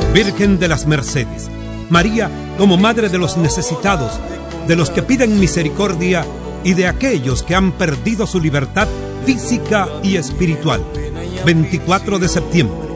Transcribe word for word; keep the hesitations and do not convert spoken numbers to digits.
Virgen de las Mercedes, María como Madre de los necesitados, de los que piden misericordia y de aquellos que han perdido su libertad física y espiritual. veinticuatro de septiembre,